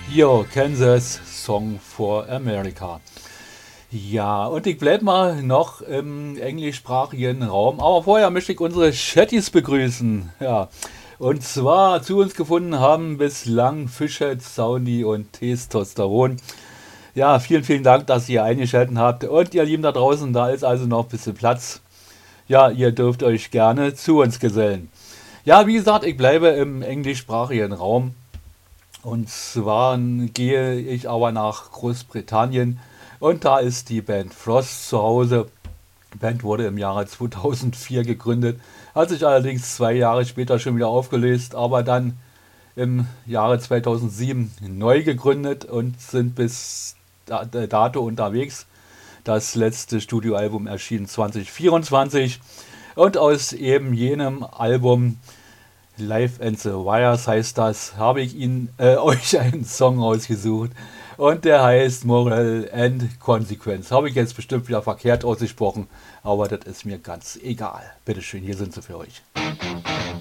Yo, Kansas Song for America. Ja, und ich bleib mal noch im englischsprachigen Raum. Aber vorher möchte ich unsere Chatties begrüßen. Ja, und zwar zu uns gefunden haben bislang Fischhead, Soundy und Testosteron. Ja, vielen Dank, dass ihr eingeschaltet habt. Und ihr Lieben da draußen, da ist also noch ein bisschen Platz. Ja, ihr dürft euch gerne zu uns gesellen. Ja, wie gesagt, ich bleibe im englischsprachigen Raum. Und zwar gehe ich aber nach Großbritannien und da ist die Band Frost zu Hause. Die Band wurde im Jahre 2004 gegründet, hat sich allerdings 2 Jahre später schon wieder aufgelöst, aber dann im Jahre 2007 neu gegründet und sind bis dato unterwegs. Das letzte Studioalbum erschien 2024 und aus eben jenem Album Life and the Wires heißt das, habe ich euch einen Song ausgesucht und der heißt Moral and Consequence. Habe ich jetzt bestimmt wieder verkehrt ausgesprochen, aber das ist mir ganz egal. Bitteschön, hier sind sie für euch.